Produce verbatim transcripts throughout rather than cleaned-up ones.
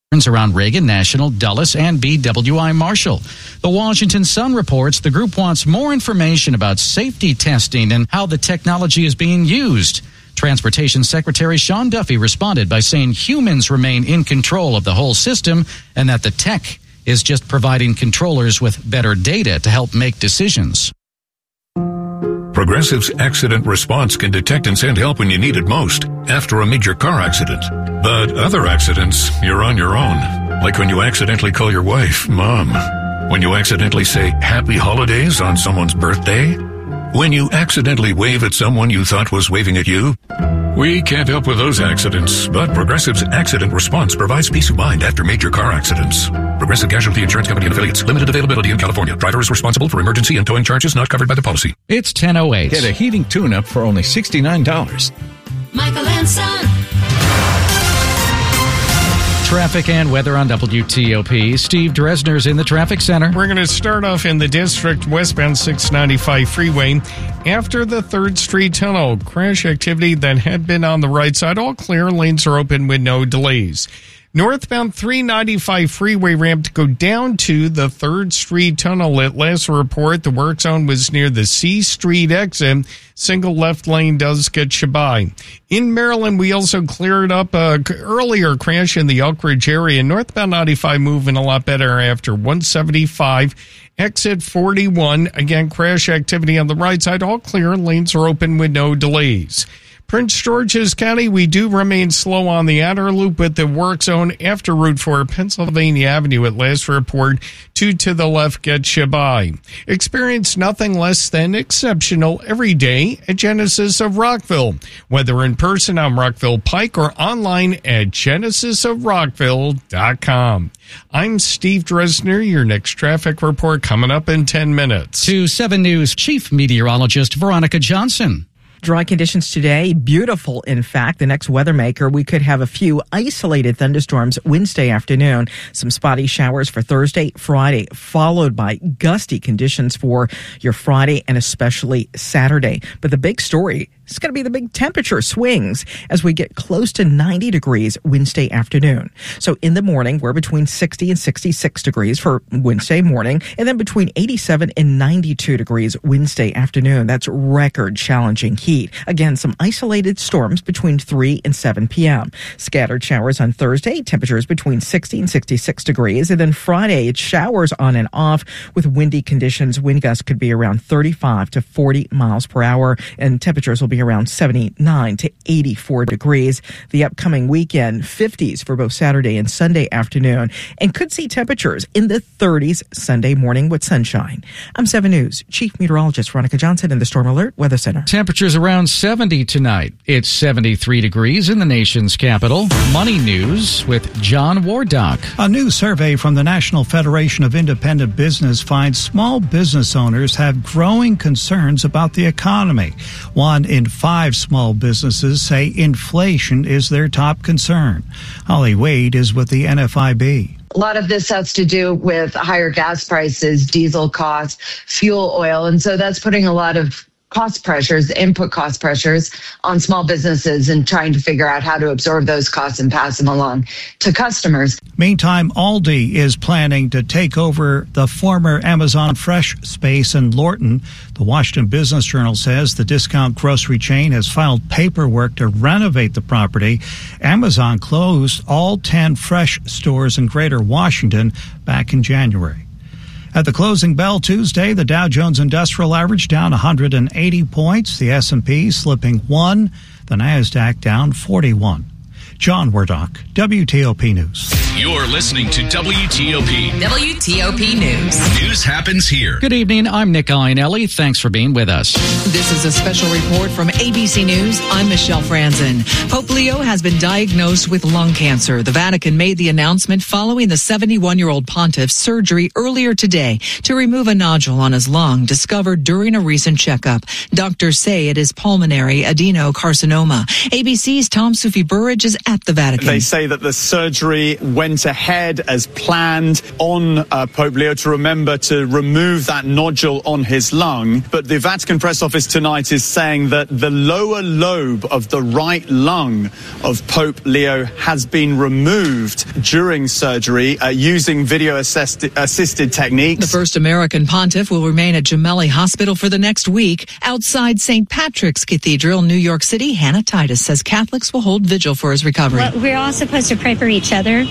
around Reagan National, Dulles, and B W I Marshall. The Washington Sun reports the group wants more information about safety testing and how the technology is being used. Transportation Secretary Sean Duffy responded by saying humans remain in control of the whole system and that the tech is just providing controllers with better data to help make decisions. Progressive's accident response can detect and send help when you need it most, after a major car accident. But other accidents, you're on your own. Like when you accidentally call your wife, Mom. When you accidentally say Happy Holidays on someone's birthday. When you accidentally wave at someone you thought was waving at you. We can't help with those accidents, but Progressive's accident response provides peace of mind after major car accidents. Progressive Casualty Insurance Company and Affiliates. Limited availability in California. Driver is responsible for emergency and towing charges not covered by the policy. It's ten oh eight. Get a heating tune-up for only sixty-nine dollars. Michael and Son. Traffic and weather on W T O P. Steve Dresner's in the traffic center. We're going to start off in the district, westbound six ninety-five freeway. After the third Street Tunnel, crash activity that had been on the right side, all clear, lanes are open with no delays. Northbound three ninety-five freeway ramp to go down to the third Street Tunnel. At last report, the work zone was near the C Street exit. Single left lane does get you by. In Maryland, we also cleared up a earlier crash in the Elk Ridge area. Northbound ninety-five moving a lot better after one seventy-five. Exit forty-one. Again, crash activity on the right side. All clear. Lanes are open with no delays. Prince George's County, we do remain slow on the outer loop with the work zone after Route four, Pennsylvania Avenue at last report. Two to the left gets you by. Experience nothing less than exceptional every day at Genesis of Rockville. Whether in person on Rockville Pike or online at genesis of rockville dot com. I'm Steve Dresner. Your next traffic report coming up in ten minutes. To seven News Chief Meteorologist Veronica Johnson. Dry conditions today, beautiful in fact. The next weather maker, we could have a few isolated thunderstorms Wednesday afternoon. Some spotty showers for Thursday, Friday, followed by gusty conditions for your Friday and especially Saturday. But the big story is going to be the big temperature swings as we get close to ninety degrees Wednesday afternoon. So in the morning, we're between sixty and sixty-six degrees for Wednesday morning, and then between eighty-seven and ninety-two degrees Wednesday afternoon. That's record challenging heat. Again, some isolated storms between three and seven p.m. Scattered showers on Thursday, temperatures between sixty and sixty-six degrees. And then Friday, it's showers on and off with windy conditions. Wind gusts could be around thirty-five to forty miles per hour, and temperatures will be around seventy-nine to eighty-four degrees. The upcoming weekend, fifties for both Saturday and Sunday afternoon, and could see temperatures in the thirties Sunday morning with sunshine. I'm seven News Chief Meteorologist Veronica Johnson in the Storm Alert Weather Center. Temperatures around seventy tonight. It's seventy-three degrees in the nation's capital. Money News with John Wardock. A new survey from the National Federation of Independent Business finds small business owners have growing concerns about the economy. One in five small businesses say inflation is their top concern. Holly Wade is with the N F I B. A lot of this has to do with higher gas prices, diesel costs, fuel oil, and so that's putting a lot of cost pressures, input cost pressures on small businesses and trying to figure out how to absorb those costs and pass them along to customers. Meantime, Aldi is planning to take over the former Amazon Fresh space in Lorton. The Washington Business Journal says the discount grocery chain has filed paperwork to renovate the property. Amazon closed all ten Fresh stores in Greater Washington back in January. At the closing bell Tuesday, the Dow Jones Industrial Average down one hundred eighty points, the S and P slipping one, the NASDAQ down forty-one. John Wardock, W T O P News. You're listening to W T O P. W T O P News. News happens here. Good evening. I'm Nick Iannelli. Thanks for being with us. This is a special report from A B C News. I'm Michelle Franzen. Pope Leo has been diagnosed with lung cancer. The Vatican made the announcement following the seventy-one-year-old pontiff's surgery earlier today to remove a nodule on his lung discovered during a recent checkup. Doctors say it is pulmonary adenocarcinoma. A B C's Tom Sufi Burridge is at the Vatican. They say that the surgery went ahead as planned on uh, Pope Leo to remember to remove that nodule on his lung. But the Vatican press office tonight is saying that the lower lobe of the right lung of Pope Leo has been removed during surgery uh, using video assisted, assisted techniques. The first American pontiff will remain at Gemelli Hospital for the next week. Outside Saint Patrick's Cathedral, New York City, Hannah Titus says Catholics will hold vigil for his recovery. Well, we're all supposed to pray for each other,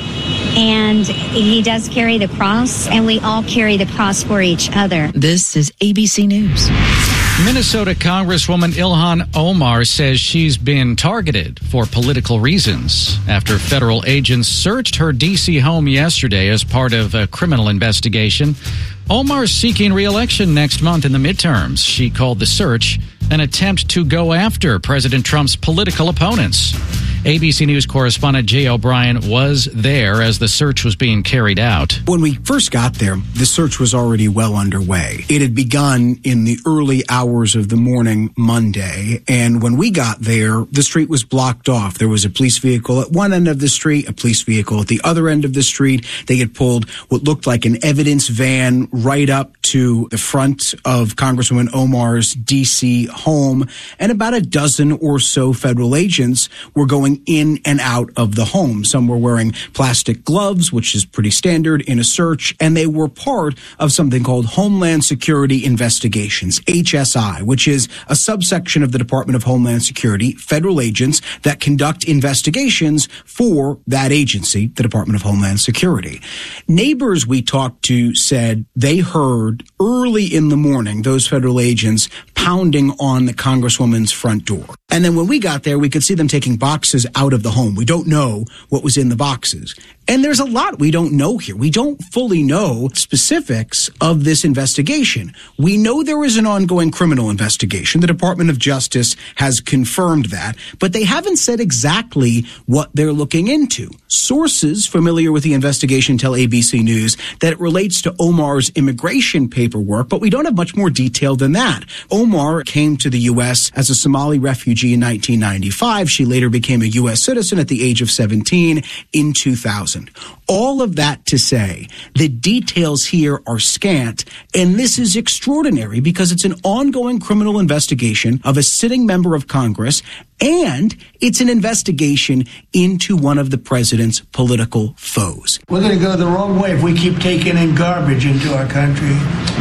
and he does carry the cross, and we all carry the cross for each other. This is A B C News. Minnesota Congresswoman Ilhan Omar says she's been targeted for political reasons after federal agents searched her D C home yesterday as part of a criminal investigation. Omar's seeking re-election next month in the midterms. She called the search an attempt to go after President Trump's political opponents. A B C News correspondent Jay O'Brien was there as the search was being carried out. When we first got there, the search was already well underway. It had begun in the early hours of the morning Monday, and when we got there, the street was blocked off. There was a police vehicle at one end of the street, a police vehicle at the other end of the street. They had pulled what looked like an evidence van right up to the front of Congresswoman Omar's D C home, and about a dozen or so federal agents were going in and out of the home. Some were wearing plastic gloves, which is pretty standard in a search, and they were part of something called Homeland Security Investigations, H S I, which is a subsection of the Department of Homeland Security, federal agents that conduct investigations for that agency, the Department of Homeland Security. Neighbors we talked to said they heard early in the morning those federal agents pounding on the Congresswoman's front door. And then when we got there, we could see them taking boxes out of the home. We don't know what was in the boxes. And there's a lot we don't know here. We don't fully know specifics of this investigation. We know there is an ongoing criminal investigation. The Department of Justice has confirmed that, but they haven't said exactly what they're looking into. Sources familiar with the investigation tell A B C News that it relates to Omar's immigration paperwork, but we don't have much more detail than that. Omar came to the U S as a Somali refugee in nineteen ninety-five. She later became a U S citizen at the age of seventeen in two thousand. All of that to say, the details here are scant, and this is extraordinary because it's an ongoing criminal investigation of a sitting member of Congress, and it's an investigation into one of the president's political foes. We're going to go the wrong way if we keep taking in garbage into our country.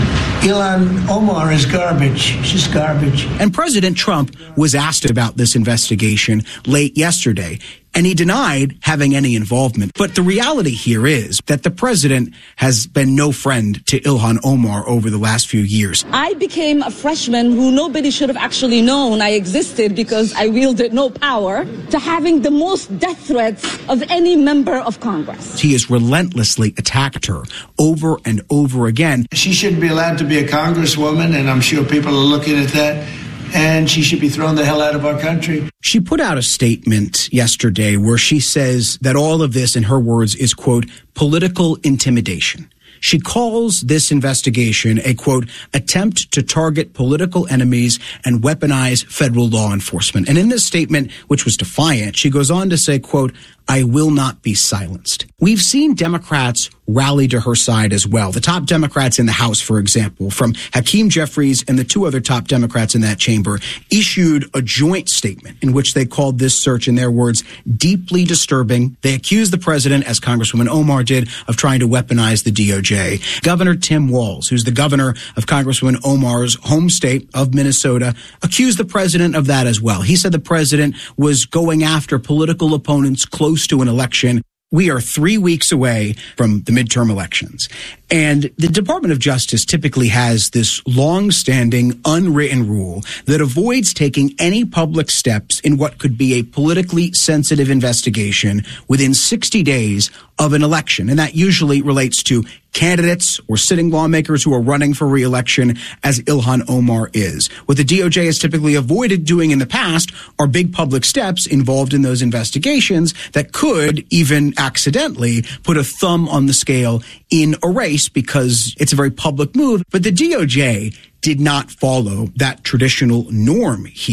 Ilhan Omar is garbage. She's garbage. And President Trump was asked about this investigation late yesterday, and he denied having any involvement. But the reality here is that the president has been no friend to Ilhan Omar over the last few years. I became a freshman who nobody should have actually known I existed because I wielded no power, to having the most death threats of any member of Congress. He has relentlessly attacked her over and over again. She shouldn't be allowed to be a congresswoman, and I'm sure people are looking at that. And she should be thrown the hell out of our country. She put out a statement yesterday where she says that all of this, in her words, is, quote, political intimidation. She calls this investigation a, quote, attempt to target political enemies and weaponize federal law enforcement. And in this statement, which was defiant, she goes on to say, quote, I will not be silenced. We've seen Democrats rally to her side as well. The top Democrats in the House, for example, from Hakeem Jeffries and the two other top Democrats in that chamber, issued a joint statement in which they called this search, in their words, deeply disturbing. They accused the president, as Congresswoman Omar did, of trying to weaponize the D O J. Governor Tim Walz, who's the governor of Congresswoman Omar's home state of Minnesota, accused the president of that as well. He said the president was going after political opponents close to an election. We are three weeks away from the midterm elections. And the Department of Justice typically has this long-standing, unwritten rule that avoids taking any public steps in what could be a politically sensitive investigation within sixty days of an election. And that usually relates to candidates or sitting lawmakers who are running for re-election, as Ilhan Omar is. What the D O J has typically avoided doing in the past are big public steps involved in those investigations that could even accidentally put a thumb on the scale in a race, because it's a very public move. But the D O J did not follow that traditional norm here.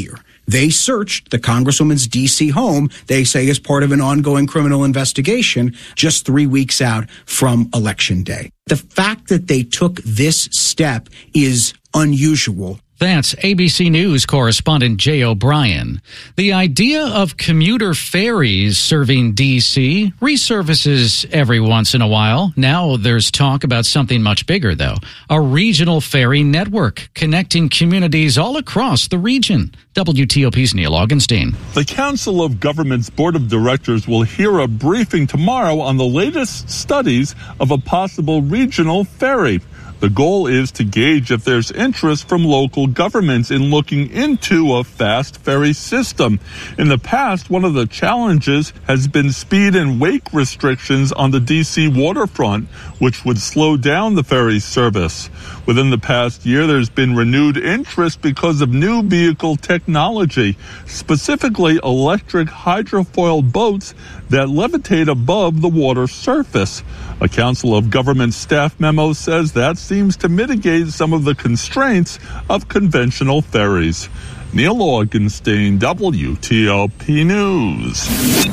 They searched the Congresswoman's D C home, they say as part of an ongoing criminal investigation, just three weeks out from Election Day. The fact that they took this step is unusual. That's A B C News correspondent Jay O'Brien. The idea of commuter ferries serving D C resurfaces every once in a while. Now there's talk about something much bigger, though. A regional ferry network connecting communities all across the region. W T O P's Neil Augenstein. The Council of Governments Board of Directors will hear a briefing tomorrow on the latest studies of a possible regional ferry. The goal is to gauge if there's interest from local governments in looking into a fast ferry system. In the past, one of the challenges has been speed and wake restrictions on the D C waterfront, which would slow down the ferry service. Within the past year, there's been renewed interest because of new vehicle technology, specifically electric hydrofoil boats that levitate above the water surface. A Council of Government staff memo says that seems to mitigate some of the constraints of conventional ferries. Neil Augenstein, W T O P News.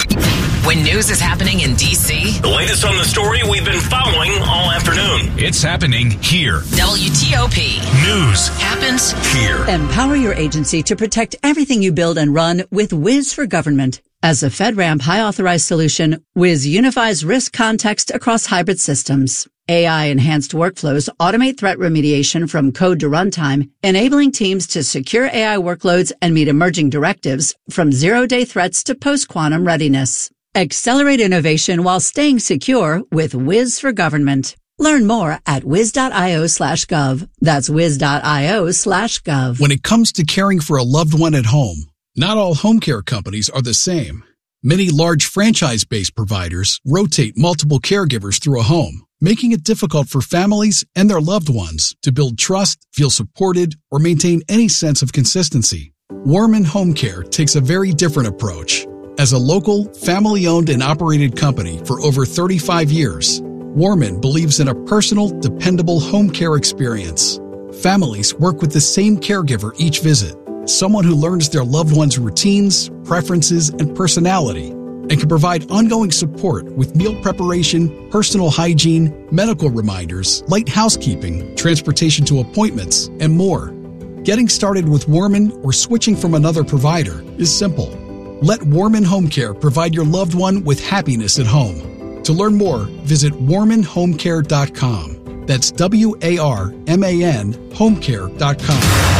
When news is happening in D C, the latest on the story we've been following all afternoon. It's happening here. W T O P News happens here. Empower your agency to protect everything you build and run with Wiz for Government. As a FedRAMP high-authorized solution, Wiz unifies risk context across hybrid systems. A I-enhanced workflows automate threat remediation from code to runtime, enabling teams to secure A I workloads and meet emerging directives from zero-day threats to post-quantum readiness. Accelerate innovation while staying secure with Wiz for Government. Learn more at wiz.io slash gov. That's wiz.io slash gov. When it comes to caring for a loved one at home, not all home care companies are the same. Many large franchise-based providers rotate multiple caregivers through a home, making it difficult for families and their loved ones to build trust, feel supported, or maintain any sense of consistency. Warman Home Care takes a very different approach. As a local, family-owned and operated company for over thirty-five years, Warman believes in a personal, dependable home care experience. Families work with the same caregiver each visit, someone who learns their loved one's routines, preferences, and personality, and can provide ongoing support with meal preparation, personal hygiene, medical reminders, light housekeeping, transportation to appointments, and more. Getting started with Warman or switching from another provider is simple. Let Warman Home Care provide your loved one with happiness at home. To learn more, visit warman home care dot com. That's W A R M A N home care dot com.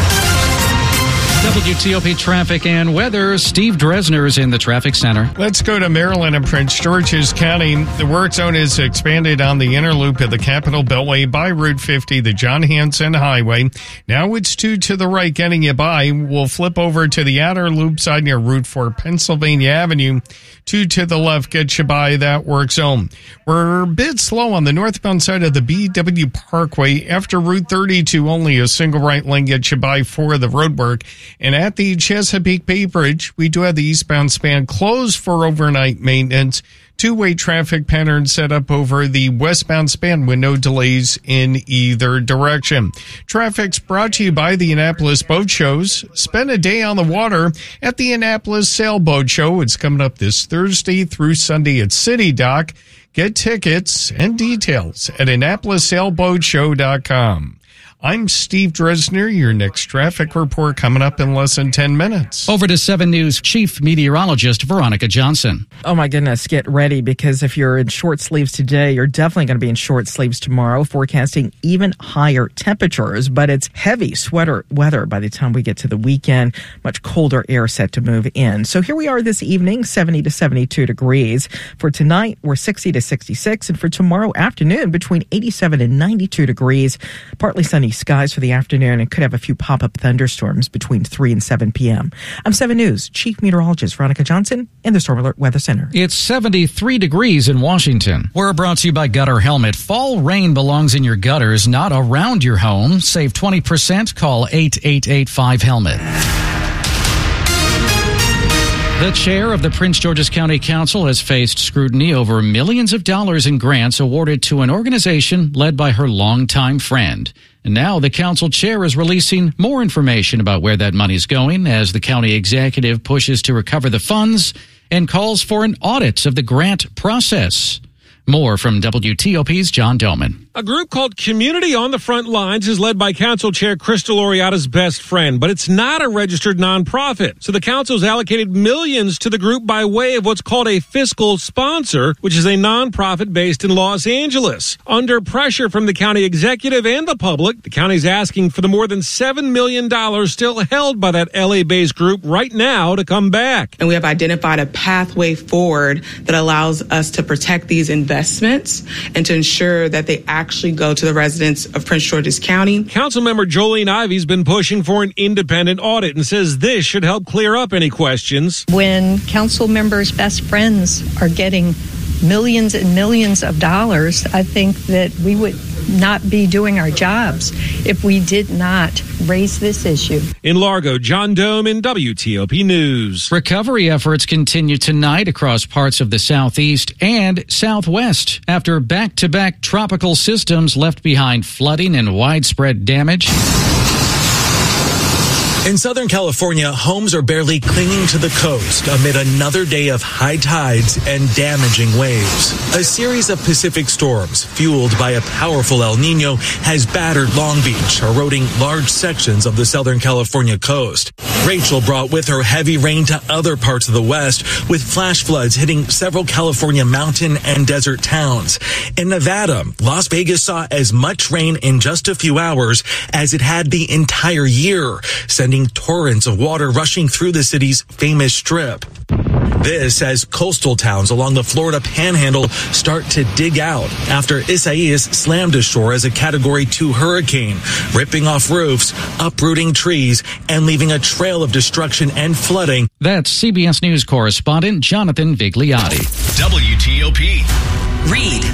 W T O P traffic and weather. Steve Dresner is in the traffic center. Let's go to Maryland and Prince George's County. The work zone is expanded on the inner loop of the Capitol Beltway by Route fifty, the John Hanson Highway. Now it's two to the right getting you by. We'll flip over to the outer loop side near Route four, Pennsylvania Avenue. Two to the left gets you by that work zone. We're a bit slow on the northbound side of the B W Parkway. After Route thirty-two, only a single right lane gets you by for the roadwork. And at the Chesapeake Bay Bridge, we do have the eastbound span closed for overnight maintenance. Two-way traffic pattern set up over the westbound span with no delays in either direction. Traffic's brought to you by the Annapolis Boat Shows. Spend a day on the water at the Annapolis Sailboat Show. It's coming up this Thursday through Sunday at City Dock. Get tickets and details at annapolis sailboat show dot com. I'm Steve Dresner. Your next traffic report coming up in less than ten minutes. Over to seven News Chief Meteorologist Veronica Johnson. Oh my goodness, get ready, because if you're in short sleeves today, you're definitely going to be in short sleeves tomorrow, forecasting even higher temperatures, but it's heavy sweater weather by the time we get to the weekend. Much colder air set to move in. So here we are this evening, seventy to seventy-two degrees. For tonight, we're sixty to sixty-six, and for tomorrow afternoon, between eighty-seven and ninety-two degrees. Partly sunny skies for the afternoon, and could have a few pop-up thunderstorms between three and seven p.m. I'm seven News Chief Meteorologist Veronica Johnson in the Storm Alert Weather Center. It's seventy-three degrees in Washington. We're brought to you by Gutter Helmet. Fall rain belongs in your gutters, not around your home. Save twenty percent. Call eight eight eight five helmet. The chair of the Prince George's County Council has faced scrutiny over millions of dollars in grants awarded to an organization led by her longtime friend. And now the council chair is releasing more information about where that money's going as the county executive pushes to recover the funds and calls for an audit of the grant process. More from W T O P's John Doman. A group called Community on the Front Lines is led by Council Chair Crystal Oriata's best friend, but it's not a registered nonprofit. So the council's allocated millions to the group by way of what's called a fiscal sponsor, which is a nonprofit based in Los Angeles. Under pressure from the county executive and the public, the county's asking for the more than seven million dollars still held by that L A-based group right now to come back. And we have identified a pathway forward that allows us to protect these investments and to ensure that they actually actually go to the residents of Prince George's County. Councilmember Jolene Ivey's been pushing for an independent audit and says this should help clear up any questions. When council members' best friends are getting millions and millions of dollars, I think that we would not be doing our jobs if we did not raise this issue. In Largo, John Doman, W T O P News. Recovery efforts continue tonight across parts of the southeast and southwest after back-to-back tropical systems left behind flooding and widespread damage. In Southern California, homes are barely clinging to the coast amid another day of high tides and damaging waves. A series of Pacific storms, fueled by a powerful El Nino, has battered Long Beach, eroding large sections of the Southern California coast. Rachel brought with her heavy rain to other parts of the West, with flash floods hitting several California mountain and desert towns. In Nevada, Las Vegas saw as much rain in just a few hours as it had the entire year, sending torrents of water rushing through the city's famous strip. This as coastal towns along the Florida Panhandle start to dig out after Isaias slammed ashore as a Category two hurricane, ripping off roofs, uprooting trees, and leaving a trail of destruction and flooding. That's C B S News correspondent Jonathan Vigliotti. W T O P. Read.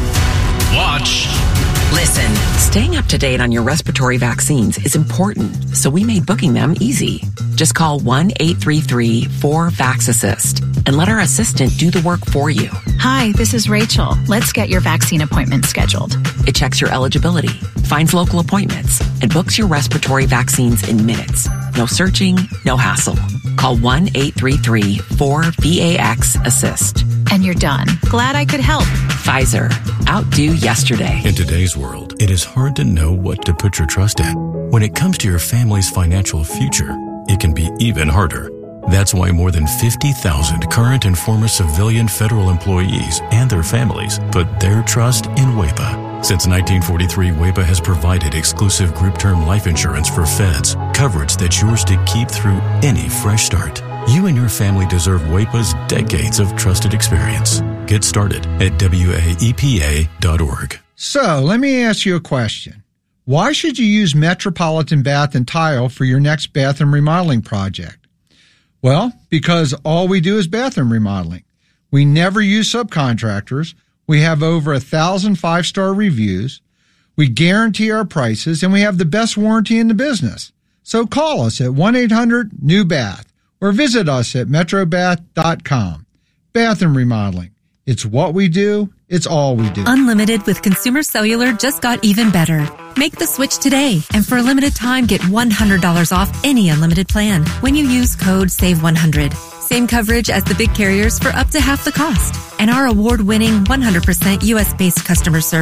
Watch. Listen. Staying up to date on your respiratory vaccines is important, so we made booking them easy. Just call one eight three three four VAX-ASSIST and let our assistant do the work for you. Hi, this is Rachel. Let's get your vaccine appointment scheduled. It checks your eligibility, finds local appointments, and books your respiratory vaccines in minutes. No searching, no hassle. Call one eight three three four VAX-ASSIST. And you're done. Glad I could help. Pfizer. Outdo yesterday. In today's world, it is hard to know what to put your trust in. When it comes to your family's financial future, it can be even harder. That's why more than fifty thousand current and former civilian federal employees and their families put their trust in WAEPA. Since nineteen forty-three, WAEPA has provided exclusive group term life insurance for feds, coverage that's yours to keep through any fresh start. You and your family deserve WAEPA's decades of trusted experience. Get started at W A E P A dot org. So, let me ask you a question. Why should you use Metropolitan Bath and Tile for your next bathroom remodeling project? Well, because all we do is bathroom remodeling. We never use subcontractors. We have over a thousand five-star reviews. We guarantee our prices, and we have the best warranty in the business. So call us at one eight hundred new bath or visit us at metrobath dot com. Bathroom remodeling. It's what we do. It's all we do. Unlimited with Consumer Cellular just got even better. Make the switch today, and for a limited time, get one hundred dollars off any unlimited plan when you use code save one hundred. Same coverage as the big carriers for up to half the cost. And our award-winning one hundred percent U S-based customer service